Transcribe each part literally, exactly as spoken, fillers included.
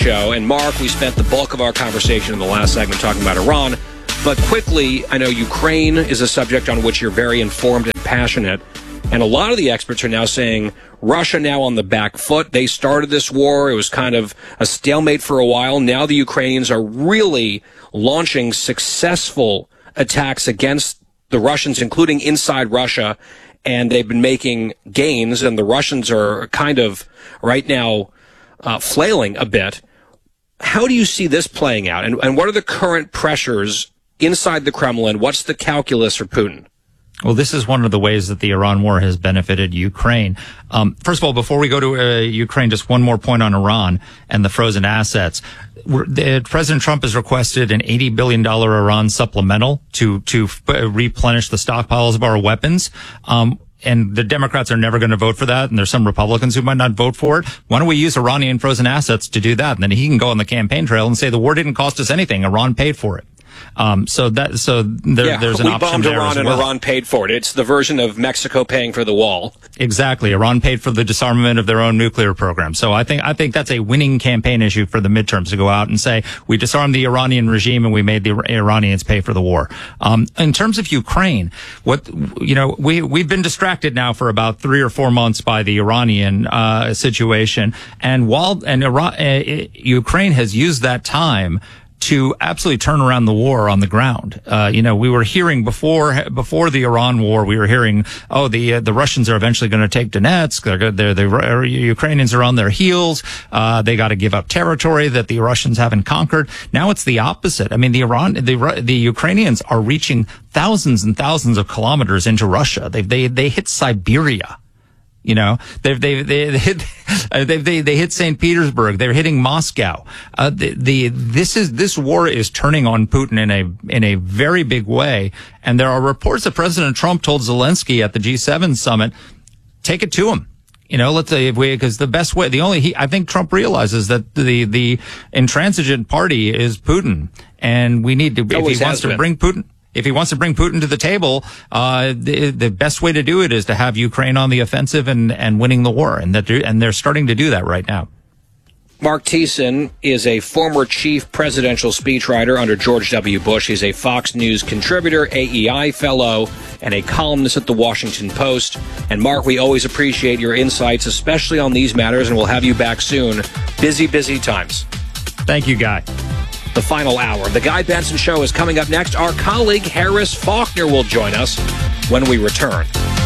show. And Mark, we spent the bulk of our conversation in the last segment talking about Iran. But quickly, I know Ukraine is a subject on which you're very informed and passionate. And a lot of the experts are now saying Russia now on the back foot. They started this war. It was kind of a stalemate for a while. Now the Ukrainians are really launching successful attacks against the Russians, including inside Russia. And they've been making gains. And the Russians are kind of right now uh, flailing a bit. How do you see this playing out? And, and what are the current pressures inside the Kremlin? What's the calculus for Putin? Well, this is one of the ways that the Iran war has benefited Ukraine. Um, first of all, before we go to uh, Ukraine, just one more point on Iran and the frozen assets. We're, the, President Trump has requested an eighty billion dollars Iran supplemental to to uh, replenish the stockpiles of our weapons. Um, and the Democrats are never going to vote for that, and there's some Republicans who might not vote for it. Why don't we use Iranian frozen assets to do that? And then he can go on the campaign trail and say the war didn't cost us anything. Iran paid for it. Um, so that, so there, yeah, there's an we option bombed there Iran as and well. Iran paid for it. It's the version of Mexico paying for the wall. Exactly. Iran paid for the disarmament of their own nuclear program. So I think, I think that's a winning campaign issue for the midterms to go out and say, we disarmed the Iranian regime and we made the Iranians pay for the war. Um, in terms of Ukraine, what, you know, we, we've been distracted now for about three or four months by the Iranian, uh, situation. And while, and Iran, uh, Ukraine has used that time to absolutely turn around the war on the ground. Uh, you know, we were hearing before, before the Iran war, we were hearing, oh, the, uh, the Russians are eventually going to take Donetsk. They're, they're, the Ukrainians are on their heels. Uh, they got to give up territory that the Russians haven't conquered. Now it's the opposite. I mean, the Iran, the, the Ukrainians are reaching thousands and thousands of kilometers into Russia. They, they, they hit Siberia. You know, they've, they, they, they hit, they, they, they hit Saint Petersburg. They're hitting Moscow. Uh, the, the, this is, this war is turning on Putin in a, in a very big way. And there are reports that President Trump told Zelensky at the G seven summit, take it to him. You know, let's say if we, because the best way, the only, he, I think Trump realizes that the, the intransigent party is Putin. And we need to, if he wants to bring Putin, If he wants to bring Putin to the table, uh, the, the best way to do it is to have Ukraine on the offensive and, and winning the war. And that, and they're starting to do that right now. Mark Thiessen is a former chief presidential speechwriter under George W. Bush. He's a Fox News contributor, A E I fellow, and a columnist at the Washington Post. And Mark, we always appreciate your insights, especially on these matters, and we'll have you back soon. Busy, busy times. Thank you, Guy. The final hour. The Guy Benson Show is coming up next. Our colleague Harris Faulkner will join us when we return.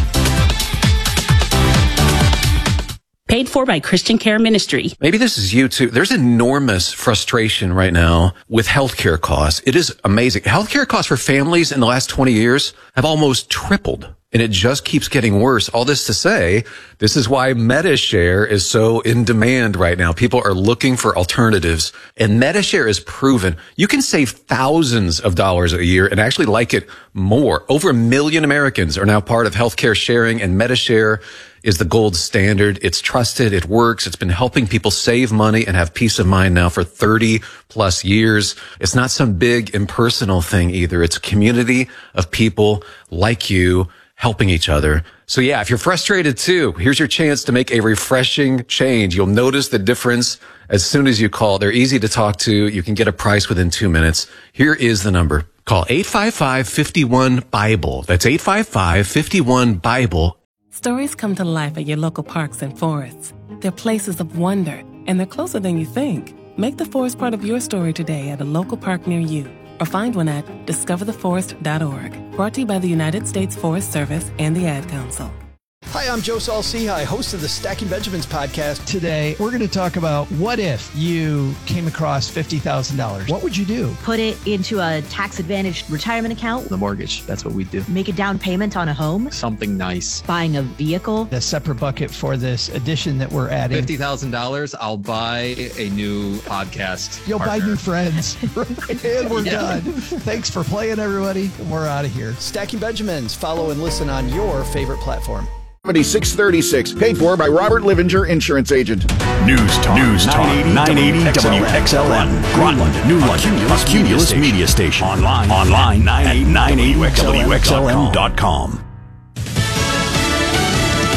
Paid for by Christian Care Ministry. Maybe this is you too. There's enormous frustration right now with healthcare costs. It is amazing. Healthcare costs for families in the last twenty years have almost tripled. And it just keeps getting worse. All this to say, this is why MediShare is so in demand right now. People are looking for alternatives. And MediShare is proven you can save thousands of dollars a year and actually like it more. Over a million Americans are now part of healthcare sharing, and MediShare is the gold standard. It's trusted. It works. It's been helping people save money and have peace of mind now for thirty plus years. It's not some big impersonal thing either. It's a community of people like you helping each other. So yeah, if you're frustrated too, here's your chance to make a refreshing change. You'll notice the difference as soon as you call. They're easy to talk to. You can get a price within two minutes. Here is the number. Call eight five five, five one, BIBLE. That's eight five five, five one, BIBLE. Stories come to life at your local parks and forests. They're places of wonder, and they're closer than you think. Make the forest part of your story today at a local park near you, or find one at discover the forest dot org. Brought to you by the United States Forest Service and the Ad Council. Hi, I'm Joe Saul-Sehy, host of the Stacking Benjamins podcast. Today, we're going to talk about what if you came across fifty thousand dollars? What would you do? Put it into a tax-advantaged retirement account. The mortgage, that's what we do. Make a down payment on a home. Something nice. Buying a vehicle. A separate bucket for this addition that we're adding. fifty thousand dollars, I'll buy a new podcast You'll partner. buy new friends. And we're yeah. done. Thanks for playing, everybody. And we're out of here. Stacking Benjamins. Follow and listen on your favorite platform. six thirty-six, paid for by Robert Livinger, insurance agent. News Talk, News Talk, nine eighty W X L N, Grontland, New London, a Cumulus Media Station. Online, online at nine eighty W X L N dot com.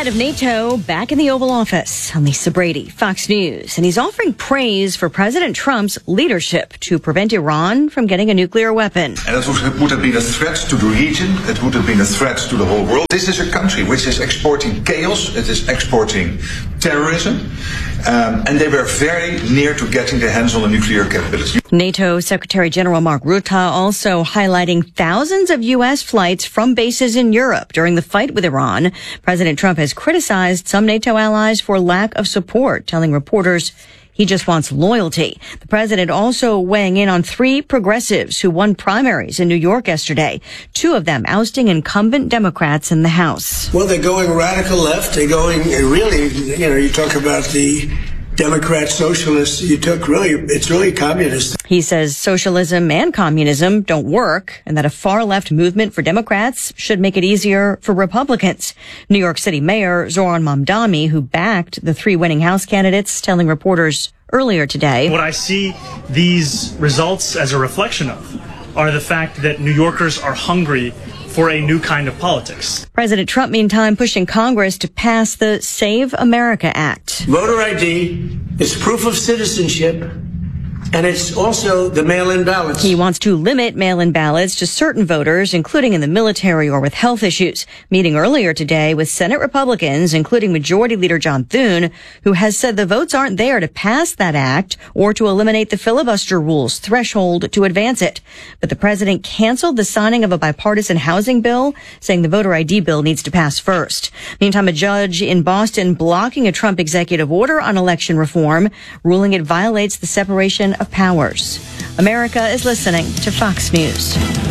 head of NATO back in the Oval Office. I'm Lisa Brady, Fox News, and he's offering praise for President Trump's leadership to prevent Iran from getting a nuclear weapon. And it would have been a threat to the region. It would have been a threat to the whole world. This is a country which is exporting chaos. It is exporting terrorism. Um, and they were very near to getting their hands on a nuclear capability. NATO Secretary General Mark Rutte also highlighting thousands of U S flights from bases in Europe during the fight with Iran. President Trump has criticized some NATO allies for lack of support, telling reporters he just wants loyalty. The president also weighing in on three progressives who won primaries in New York yesterday, two of them ousting incumbent Democrats in the House. Well, they're going radical left. They're going really, you know, you talk about the Democrat socialists, you took really, it's really communist. He says socialism and communism don't work and that a far left movement for Democrats should make it easier for Republicans. New York City Mayor Zoran Mamdani, who backed the three winning House candidates, telling reporters earlier today. What I see these results as a reflection of are the fact that New Yorkers are hungry for a new kind of politics. President Trump, meantime, pushing Congress to pass the Save America Act. Voter I D is proof of citizenship, and it's also the mail-in ballots. He wants to limit mail-in ballots to certain voters, including in the military or with health issues. Meeting earlier today with Senate Republicans, including Majority Leader John Thune, who has said the votes aren't there to pass that act or to eliminate the filibuster rules threshold to advance it. But the president canceled the signing of a bipartisan housing bill, saying the voter I D bill needs to pass first. Meantime, a judge in Boston blocking a Trump executive order on election reform, ruling it violates the separation of powers. America is listening to Fox News.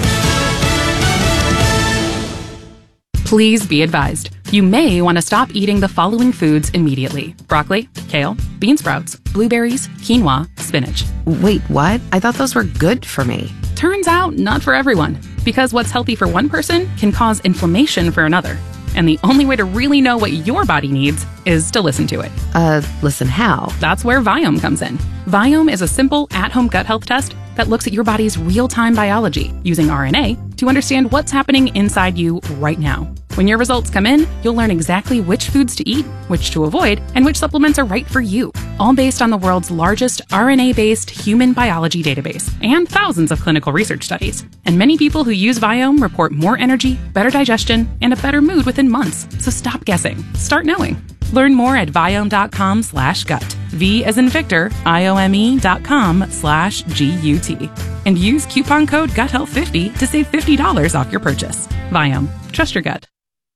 Please be advised. You may want to stop eating the following foods immediately. Broccoli, kale, bean sprouts, blueberries, quinoa, spinach. Wait, what? I thought those were good for me. Turns out, not for everyone. Because what's healthy for one person can cause inflammation for another. And the only way to really know what your body needs is to listen to it. Uh, listen how? That's where Viome comes in. Viome is a simple, at-home gut health test that looks at your body's real-time biology using R N A to understand what's happening inside you right now. When your results come in, you'll learn exactly which foods to eat, which to avoid, and which supplements are right for you. All based on the world's largest R N A-based human biology database and thousands of clinical research studies. And many people who use Viome report more energy, better digestion, and a better mood within months. So stop guessing. Start knowing. Learn more at Viome.com slash gut. V as in Victor, I-O-M-E dot com slash G-U-T. And use coupon code gut health fifty to save fifty dollars off your purchase. Viome. Trust your gut.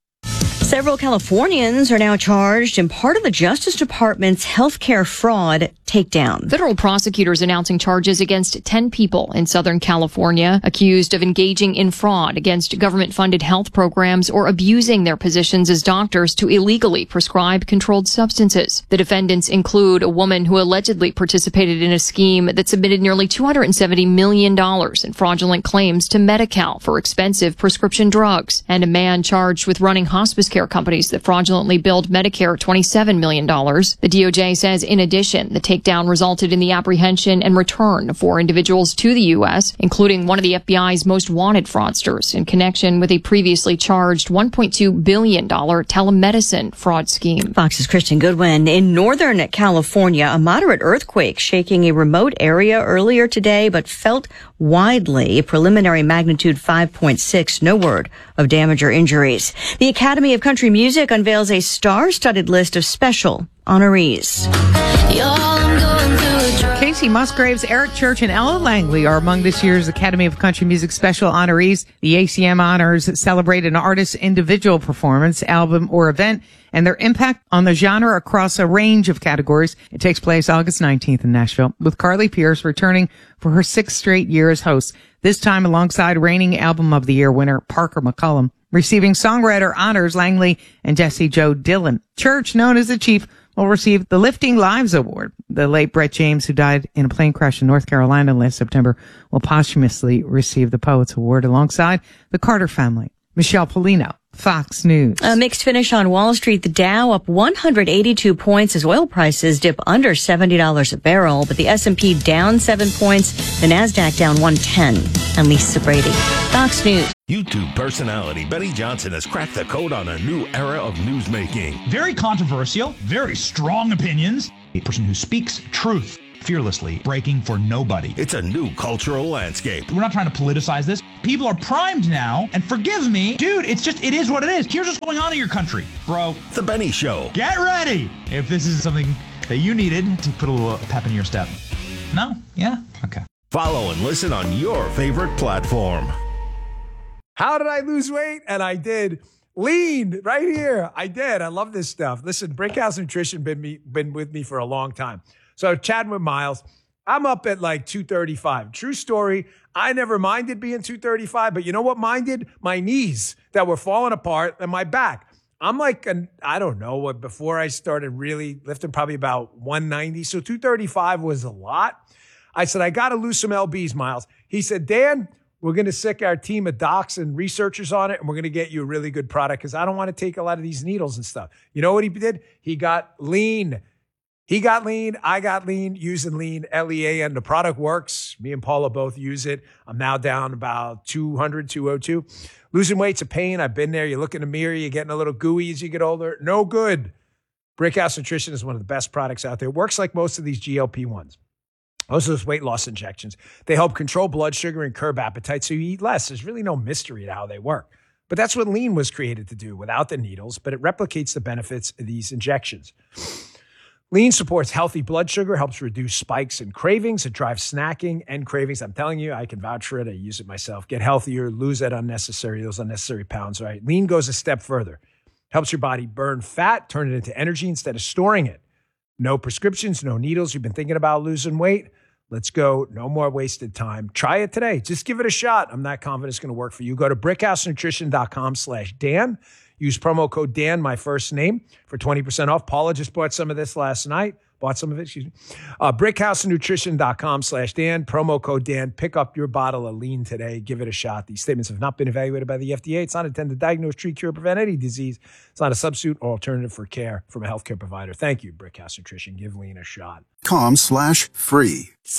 Several Californians are now charged in part of the Justice Department's healthcare fraud takedown. Federal prosecutors announcing charges against ten people in Southern California accused of engaging in fraud against government-funded health programs or abusing their positions as doctors to illegally prescribe controlled substances. The defendants include a woman who allegedly participated in a scheme that submitted nearly two hundred seventy million dollars in fraudulent claims to Medi-Cal for expensive prescription drugs, and a man charged with running hospice care companies that fraudulently billed Medicare twenty-seven million dollars. The D O J says, in addition, the takedown resulted in the apprehension and return of four individuals to the U S, including one of the F B I's most wanted fraudsters in connection with a previously charged one point two billion dollars telemedicine fraud scheme. Fox's Christian Goodwin. In Northern California, a moderate earthquake shaking a remote area earlier today, but felt widely. A preliminary magnitude five point six. No word of damage or injuries. The Academy of Country Music unveils a star-studded list of special honorees. Casey Musgraves, Eric Church, and Ella Langley are among this year's Academy of Country Music special honorees. The A C M honors celebrate an artist's individual performance, album, or event, and their impact on the genre across a range of categories. It takes place August nineteenth in Nashville, with Carly Pearce returning for her sixth straight year as host, this time alongside reigning Album of the Year winner Parker McCollum. Receiving songwriter honors, Langley and Jesse Joe Dillon. Church, known as the Chief, will receive the Lifting Lives Award. The late Brett James, who died in a plane crash in North Carolina last September, will posthumously receive the Poets Award alongside the Carter family. Michelle Polino, Fox News. A mixed finish on Wall Street. The Dow up one hundred eighty-two points as oil prices dip under seventy dollars a barrel, but the S and P down seven points, the NASDAQ down one ten. and Lisa Brady. Fox News. YouTube personality Benny Johnson has cracked the code on a new era of newsmaking. Very controversial, very strong opinions. A person who speaks truth fearlessly, breaking for nobody. It's a new cultural landscape. We're not trying to politicize this. People are primed now, and forgive me, dude, it's just, it is what it is. Here's what's going on in your country, bro. The Benny Show. Get ready if this is something that you needed to put a little pep in your step. No? Yeah? Okay. Follow and listen on your favorite platform. How did I lose weight? And I did. Lean right here. I did. I love this stuff. Listen, Brickhouse Nutrition been me been with me for a long time. So chatting with Miles, I'm up at like two thirty-five. True story. I never minded being two thirty-five, but you know what minded? My knees that were falling apart and my back. I'm like, an, I don't know what, before I started really lifting, probably about one ninety. So two thirty-five was a lot. I said, I got to lose some L Bs, Miles. He said, Dan, we're going to sick our team of docs and researchers on it, and we're going to get you a really good product because I don't want to take a lot of these needles and stuff. You know what he did? He got lean. He got lean. I got lean using lean, L E A N. The product works. Me and Paula both use it. I'm now down about two hundred, two oh two. Losing weight's a pain. I've been there. You look in the mirror, you're getting a little gooey as you get older. No good. Brickhouse Nutrition is one of the best products out there. It works like most of these G L P ones. Most of those weight loss injections. They help control blood sugar and curb appetite so you eat less. There's really no mystery to how they work. But that's what lean was created to do without the needles, but it replicates the benefits of these injections. Lean supports healthy blood sugar, helps reduce spikes and cravings. It drives snacking and cravings. I'm telling you, I can vouch for it. I use it myself. Get healthier, lose that unnecessary, those unnecessary pounds, right? Lean goes a step further. Helps your body burn fat, turn it into energy instead of storing it. No prescriptions, no needles. You've been thinking about losing weight? Let's go. No more wasted time. Try it today. Just give it a shot. I'm not confident it's going to work for you. Go to brickhousenutrition.com slash Dan. Use promo code Dan, my first name, for twenty percent off. Paula just bought some of this last night. Bought some of it, excuse me. Uh, brickhousenutrition.com slash Dan. Promo code Dan. Pick up your bottle of lean today. Give it a shot. These statements have not been evaluated by the F D A. It's not intended to diagnose, treat, cure, prevent any disease. It's not a substitute or alternative for care from a healthcare provider. Thank you, Brickhouse Nutrition. Give lean a shot. Com slash free.